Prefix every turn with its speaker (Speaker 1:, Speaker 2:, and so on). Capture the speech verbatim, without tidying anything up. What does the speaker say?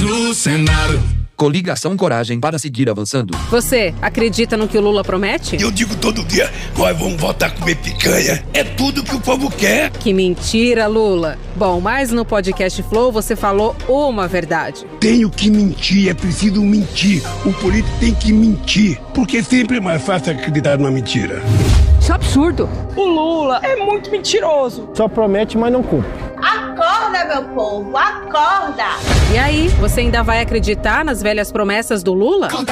Speaker 1: no Senado.
Speaker 2: Coligação Coragem para seguir avançando.
Speaker 3: Você acredita no que o Lula promete?
Speaker 4: Eu digo todo dia, nós vamos voltar a comer picanha. É tudo que o povo quer.
Speaker 3: Que mentira, Lula. Bom, mas no podcast Flow você falou uma verdade.
Speaker 4: Tenho que mentir, é preciso mentir. O político tem que mentir, porque sempre é mais fácil acreditar numa mentira.
Speaker 5: Isso é absurdo.
Speaker 6: O Lula é muito mentiroso.
Speaker 7: Só promete, mas não cumpre.
Speaker 8: Acorda, meu povo, acorda!
Speaker 3: E aí, você ainda vai acreditar nas velhas promessas do Lula?